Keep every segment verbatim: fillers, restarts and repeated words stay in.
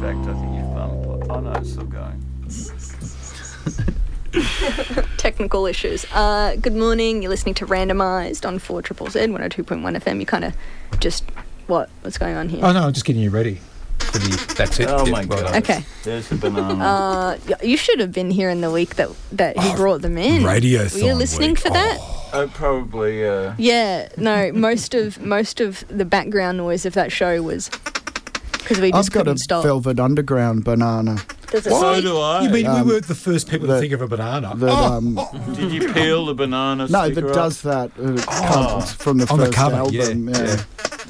fact, I think you've um, oh no, it's still going. Technical issues. Uh, good morning. You're listening to Randomised on four Triple Z, one oh two point one F M. You kind of just what? What's going on here? Oh no, I'm just getting you ready for the. That's it. Oh Yeah, my well god. done. Okay. There's the banana. Uh, y- you should have been here in the week that that he Oh, brought them in. Radiothon Were you listening week. for that? oh, probably. Uh, Yeah. No. Most of most of the background noise of that show was because we just I've got couldn't a stop. Velvet Underground banana Does it so say- do I. You mean Um, we weren't the first people that- to think of a banana? that oh, um Did you peel the banana? no sticker that up? does that uh, it comes from the on the first cover, album. yeah, yeah.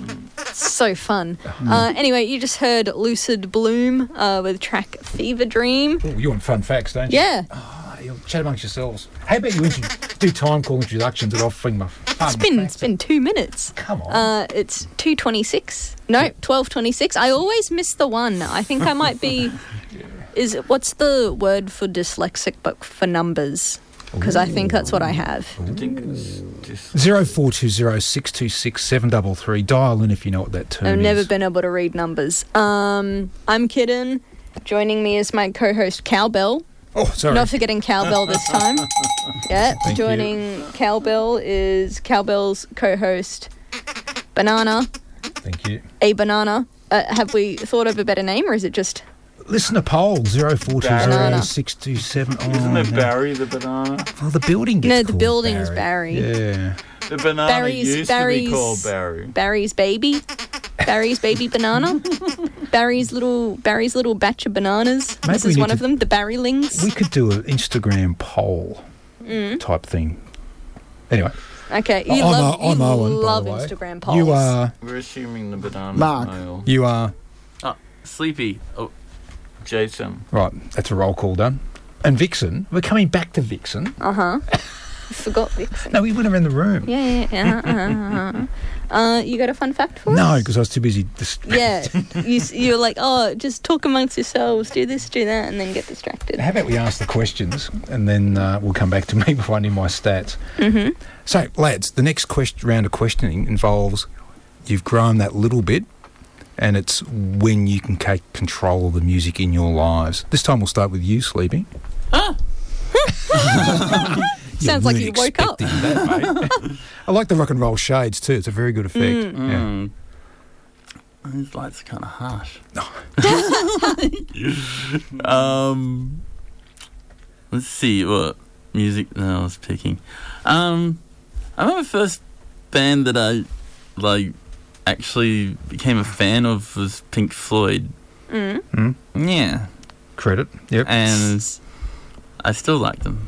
So fun. Uh, anyway, you just heard Lucid Bloom uh, with track Fever Dream. Oh, you want fun facts, don't you? Yeah. Oh, you'll chat amongst yourselves. How about you intro- do time call introductions and I'll fling my fun It's been facts it's been two minutes. Come on. Uh, it's two twenty six. No, twelve twenty six. I always miss the one. I think I might be. Is what's the word for dyslexic but for numbers? Because I think that's what I have. I think it's just. Zero four two zero six two six seven double three. Dial in if you know what that term I've is. never been able to read numbers. Um, I'm Kitten. Joining me is my co-host Cowbell. Oh, sorry. Not forgetting Cowbell this time. Yeah. Thank you. Joining Cowbell is Cowbell's co-host Banana. Thank you. A banana. Uh, have we thought of a better name, or is it just? Listen to poll zero four two zero Banana. six two seven. Oh, Isn't it no. Barry the banana? Well, the building gets No, the called building's Barry. Barry. Yeah. The banana Barry's- used Barry's- to be called Barry. Barry's baby. Barry's baby banana. Barry's little Barry's little batch of bananas. Maybe this we is need one to- of them. The Barrylings. We could do an Instagram poll Mm. type thing. Anyway. Okay, you I'm, love, uh, I'm you Owen, by love the way. Instagram polls. You are. We're assuming the banana Mark. male. You are. Sleepy. Oh, Jason. Right, that's a roll call done. And Vixen, we're coming back to Vixen. Uh huh. Forgot Vixen. No, we went around the room. Yeah, yeah, yeah. Uh, uh, uh. uh, you got a fun fact for us? No, because I was too busy. Dis- Yeah, you, you're like, oh, just talk amongst yourselves, do this, do that, and then get distracted. How about we ask the questions and then uh, we'll come back to me before I need my stats. Mm-hmm. So, lads, the next quest- round of questioning involves you've grown that little bit and it's when you can take control of the music in your lives. This time we'll start with you, Sleepy. ah, Sounds like you weren't woke up. expecting that, mate. I like the rock and roll shades too. It's a very good effect. Mm. Yeah. mm. These lights are kind of harsh. um, let's see what music that I was picking. Um, I remember the first band that I like actually became a fan of was Pink Floyd. Mm. Mm. Yeah, Credit. Yep. and I still like them.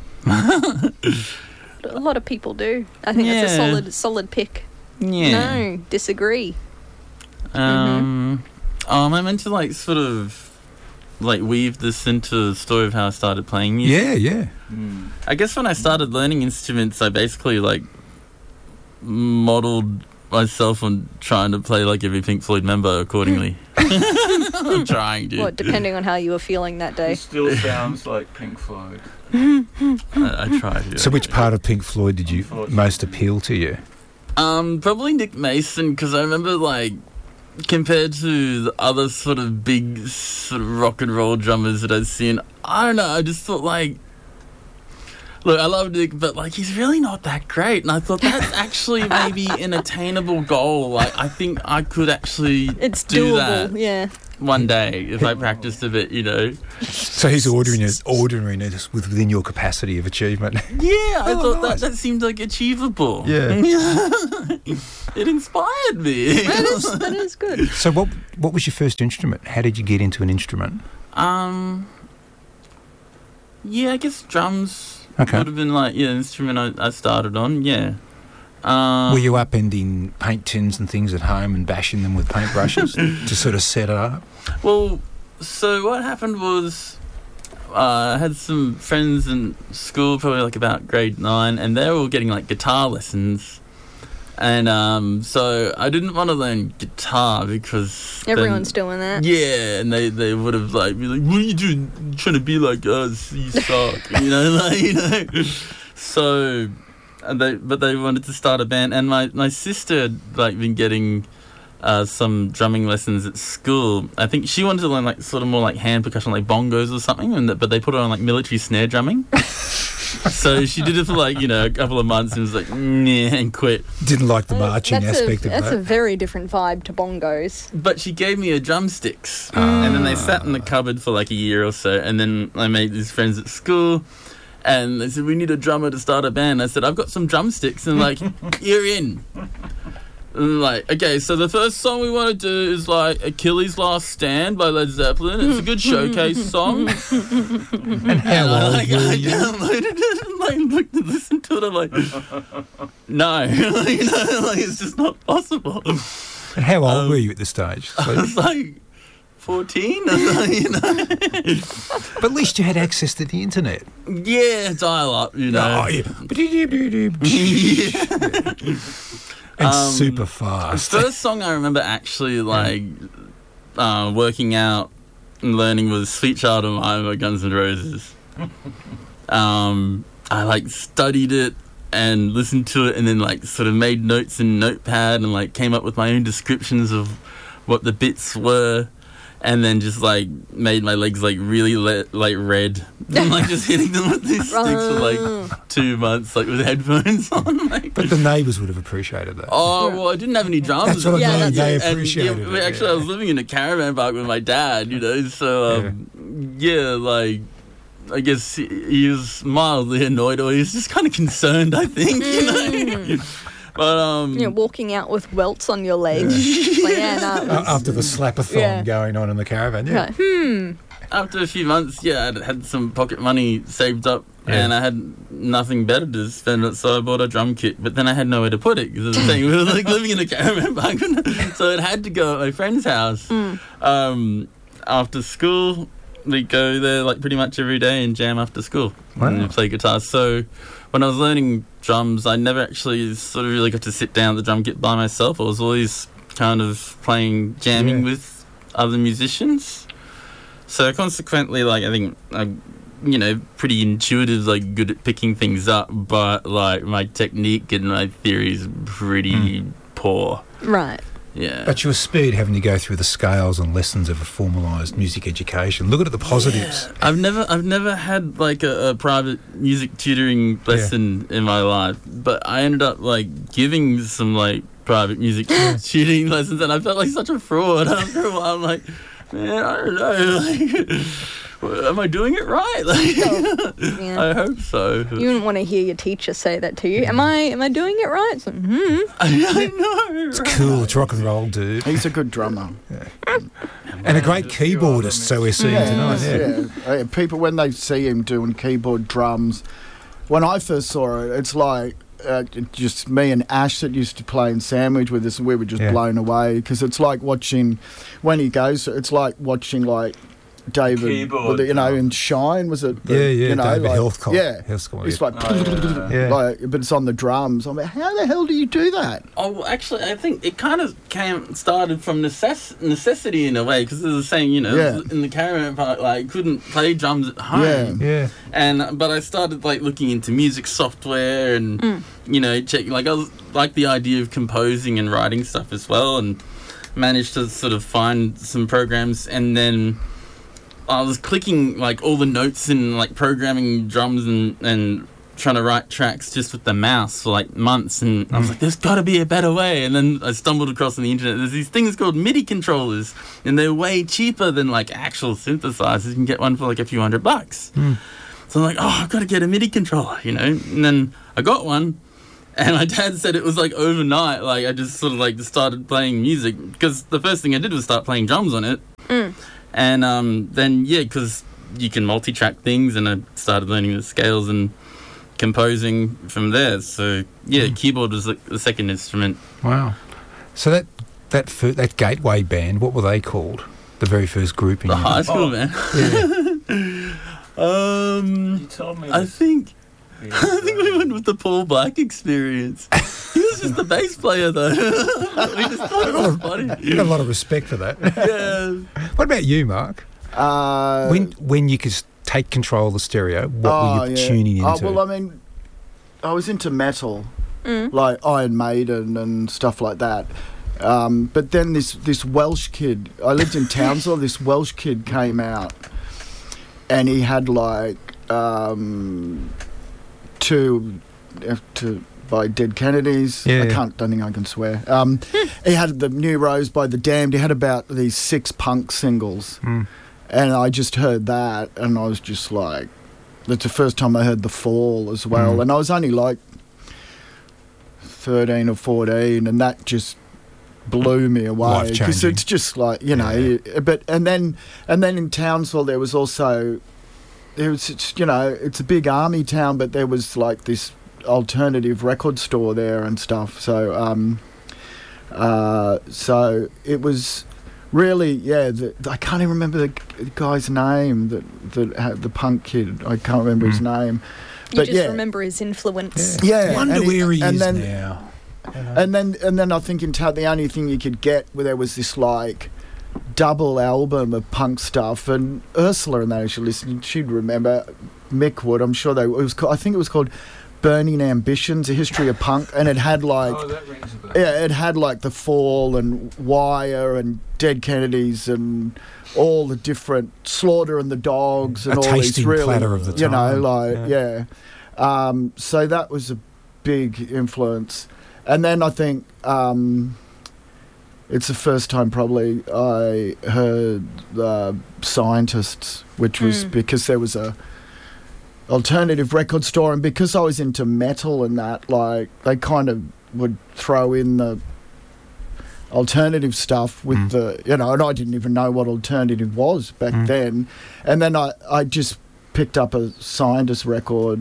A lot of people do. I think that's a Yeah. solid, solid pick. Yeah. No, disagree. Um, oh, am I meant to like sort of like weave this into the story of how I started playing music? yeah, yeah. Mm. I guess when I started learning instruments, I basically like modeled myself on trying to play like every Pink Floyd member accordingly. I'm trying to. What, depending on how you were feeling that It day. still sounds like Pink Floyd. I, I try to. So, which part of Pink Floyd did you Unfortunately. most appeal to you? Um, probably Nick Mason, because I remember like compared to the other sort of big sort of rock and roll drummers that I'd seen, I don't know. I just thought like. Look, I love Nick, but like he's really not that great, and I thought that's actually maybe an attainable goal. Like I think I could actually It's do doable, that yeah. one day if I practiced a bit, you know. So he's ordinary, ordinariness within your capacity of achievement. Yeah, I Oh, thought nice. that that seemed like achievable. Yeah. It inspired me. That is, that is good. So what what was your first instrument? How did you get into an instrument? Um. Yeah, I guess drums Okay. would have been like yeah, an instrument I, I started on. Yeah. Um, Were you upending paint tins and things at home and bashing them with paintbrushes to sort of set it up? Well, so what happened was uh, I had some friends in school, probably like about grade nine, and they were all getting like guitar lessons. And um, so I didn't want to learn guitar because then- Everyone's doing that. yeah, and they, they would have like be like, "What are you doing? You're trying to be like us? You suck," you know, like you know. So, and they but they wanted to start a band, and my, my sister had like been getting uh, some drumming lessons at school. I think she wanted to learn like sort of more like hand percussion, like bongos or something, and that, but they put her on like military snare drumming. So she did it for like, you know, a couple of months and was like, nah, and quit. Didn't like the marching that's aspect a, of That's that. a very different vibe to bongos. But she gave me her drumsticks, and then they sat in the cupboard for like a year or so, and then I made these friends at school, and they said, we need a drummer to start a band. I said, I've got some drumsticks, and like, you're in. And like, okay, so the first song we want to do is like Achilles' Last Stand by Led Zeppelin. It's a good showcase song. And how And I, old like, were I you? downloaded it and like looked and listened to it. I'm like, no, you know, like it's just not possible. And how old Um, were you at this stage? I So, was like fourteen, you know. but at least you had access to the internet. Yeah, dial up, you know. Oh, yeah. And Um, super The fast. first song I remember actually like uh, working out and learning was "Sweet Child of Mine" by Guns N' Roses. Um, I like studied it and listened to it, and then like sort of made notes in Notepad and like came up with my own descriptions of what the bits were, and then just like made my legs like really le- like red, and like just hitting them with these sticks for like two months, like with headphones on. Like, But the neighbours would have appreciated that. oh well, I didn't have any drums. That's what I Yeah, mean. that's They And, appreciated yeah, it. actually, I was living in a caravan park with my dad, you know, so, um, yeah. like, I guess he, he was mildly annoyed, or he was just kind of concerned, I think, you know. But, um... You know, walking out with welts on your legs. Like, yeah, no, Uh, after the slap-a-thon Yeah. going on in the caravan, yeah. Like, hmm. after a few months, yeah, I had some pocket money saved up, Yeah. and I had nothing better to spend it, so I bought a drum kit. But then I had nowhere to put it, because the thing, we were like living in a caravan park, so it had to go at my friend's house. Mm. Um, after school, we go there like pretty much every day and jam after school Wow. and play guitar. So when I was learning drums, I never actually sort of really got to sit down at the drum kit by myself. I was always kind of playing, jamming Yeah. with other musicians. So consequently, like, I think I'm, you know, pretty intuitive, like good at picking things up, but like my technique and my theory is pretty poor. Right. Yeah. But your speed having to go through the scales and lessons of a formalised music education. Look at the positives. I've never, I've never had like a, a private music tutoring lesson in my life, but I ended up like giving some like private music tutoring lessons, and I felt like such a fraud. After a while, I'm like, man, I don't know, like, am I doing it right? Like, Yeah. I hope so. You wouldn't want to hear your teacher say that to you. Am I am I doing it right? It's like, hmm. I, I know. It's cool. It's rock and roll, dude. He's a good drummer. And a great keyboardist, so we're seeing tonight. Yeah. yeah. Uh, People, when they see him doing keyboard drums, when I first saw it, it's like uh, just me and Ash that used to play in Sandwich with us, and we were just Yeah. blown away, because it's like watching, when he goes, it's like watching like David, Keyboard with the- you know, drum. in Shine, was it? the- Yeah, yeah, you know, David like, Heathcote. Yeah. Heathcote, It's yeah. like, Oh, yeah, yeah. like, but it's on the drums. I'm like, how the hell do you do that? Oh, well, actually, I think it kind of came started from necess- necessity in a way, because it was saying, you know, Yeah. in the caravan park, like, couldn't play drums at home. Yeah. Yeah. And but I started like looking into music software and you know checking, like I was like the idea of composing and writing stuff as well, and managed to sort of find some programs, and then I was clicking like all the notes in like programming drums and and trying to write tracks just with the mouse for like months, and I was like, there's got to be a better way. And then I stumbled across on the internet, there's these things called MIDI controllers, and they're way cheaper than like actual synthesizers. You can get one for like a few hundred bucks. So I'm like, oh, I've got to get a MIDI controller, you know? And then I got one, and my dad said it was like overnight. Like, I just sort of like started playing music, because the first thing I did was start playing drums on it. Mm. And um, then, yeah, because you can multi-track things, and I started learning the scales and composing from there. So, yeah, keyboard was like the second instrument. Wow. So that that fir- that Gateway band, what were they called? The very first group in The your- high school, Oh. man. Yeah. Um, You told me. I this think... the I think we other went with the Paul Black experience. He was just the bass player, though. We just thought it was funny. You got a lot of respect for that. Yeah. What about you, Mark? Uh, when when you could s- take control of the stereo, what oh, were you yeah. tuning into? Oh, well, I mean, I was into metal, Mm. like Iron Maiden and stuff like that. Um, but then this this Welsh kid, I lived in Townsville. This Welsh kid came out, and he had like um, two uh, to by Dead Kennedys. Yeah, I yeah. can't. Don't think I can swear. Um, he had the New Rose by the Damned. He had about these six punk singles, Mm. and I just heard that, and I was just like, that's the first time I heard The Fall as well, Mm. and I was only like thirteen or fourteen, and that just blew me away because Life-changing. it's just like, you know, you- but and then and then in Townsville there was also there was it's, you know, it's a big army town, but there was like this alternative record store there and stuff. So um, uh, so it was really, yeah. The, I can't even remember the, the guy's name that that had the punk kid. I can't remember his Mm. name. You But just yeah. remember his influence. Yeah, Wonder and it- where he and is then- now. You know? And then, and then I think in town the only thing you could get where there was this like double album of punk stuff, and Ursula and that actually listened. She'd remember Mick would. I'm sure they. It was. Called, I think it was called Burning Ambitions: A History of Punk, and it had like. Oh, that rings a bell. Yeah, it had like The Fall and Wire and Dead Kennedys and all the different Slaughter and the Dogs and A all these tasting really, platter of the you know, time. like Yeah. yeah. Um, so that was a big influence, and then I think um, it's the first time probably I heard uh, Scientists, which was Mm. because there was a alternative record store, and because I was into metal and that, like they kind of would throw in the alternative stuff with Mm. the, you know, and I didn't even know what alternative was back Mm. then, and then I I just picked up a Scientist record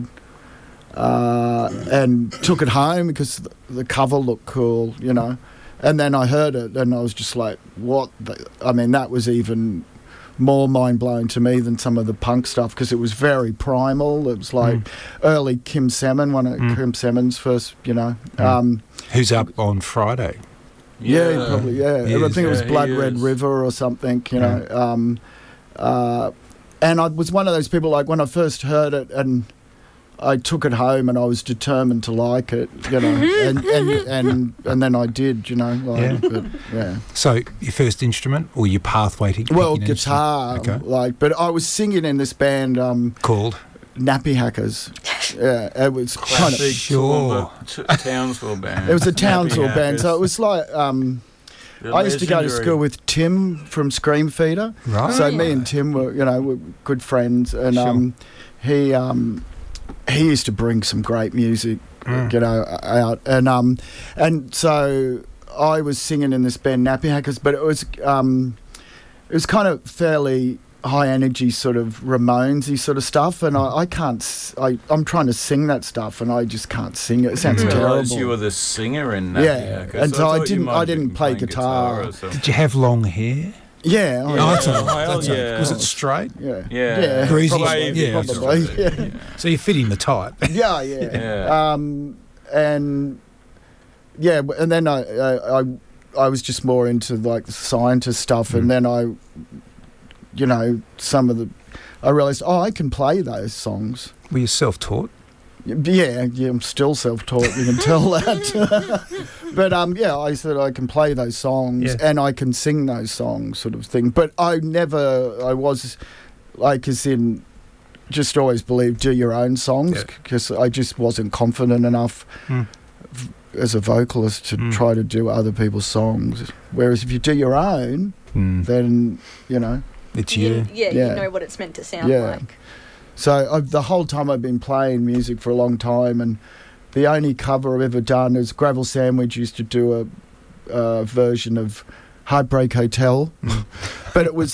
uh, and took it home because the, the cover looked cool, you know, and then I heard it and I was just like, what? The, I mean, that was even more mind-blowing to me than some of the punk stuff because it was very primal. It was like Mm. early Kim Salmon, one of Mm. Kim Salmon's first, you know. Mm. Um, Who's up on Friday? yeah, he probably, yeah. He I is, think it was yeah, he Blood Red is. River or something, you know. Um, uh, and I was one of those people, like, when I first heard it and I took it home and I was determined to like it, you know, and, and, and, and then I did, you know. Like, Yeah. But, yeah. So your first instrument or your pathway to Well, picking an guitar, instrument? Okay. like, but I was singing in this band, um, Called? Nappy Hackers. Yeah, it was kind of. Classic Sure. Toowoomba- T- Townsville band. It was a Nappy Townsville band, so it Hackers. was like. Um, The I used to go to legendary- school with Tim from Scream Feeder. Right. So me and Tim were, you know, were good friends, and Sure. um, he um, he used to bring some great music, Mm. you know, out, and um, and so I was singing in this band Nappy Hackers, but it was um, it was kind of fairly high energy sort of Ramonesy sort of stuff, and I, I can't, s- I I'm trying to sing that stuff, and I just can't sing it. It sounds I didn't terrible. realise you were the singer in that. Yeah, and so I thought you didn't- might I have didn't been play playing guitar. or something. Did you have long hair? Yeah, Yeah. I- Oh, that's Oh, all right. hell That's all right. yeah. Was it straight? yeah, Yeah. yeah, Greasy. probably, Yeah, that's probably, right. yeah. Yeah. So you're fitting the type. Yeah, yeah. Yeah. Um, and yeah, w- and then I, I, I, I was just more into like the Scientist stuff, Mm. and then I, you know, some of the, I realised, oh, I can play those songs. Were you self-taught? Y- Yeah, yeah, I'm still self-taught. You can tell that. But um, yeah, I said I can play those songs Yeah. and I can sing those songs, sort of thing. But I never, I was like, as in, just always believed do your own songs Yeah. because I just wasn't confident enough Mm. f- as a vocalist to Mm. try to do other people's songs. Whereas if you do your own, Mm. then you know. It's You- you. yeah, Yeah. you know what it's meant to sound Yeah. like. So I've, the whole time I've been playing music for a long time, and the only cover I've ever done is Gravel Sandwich used to do a, a version of Heartbreak Hotel, but it was